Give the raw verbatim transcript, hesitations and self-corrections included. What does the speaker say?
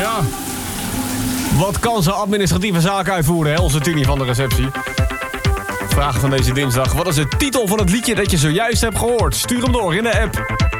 Ja. Wat kan ze administratieve zaken uitvoeren, hè? Onze Tini van de receptie. Vraag van deze dinsdag. Wat is de titel van het liedje dat je zojuist hebt gehoord? Stuur hem door in de app.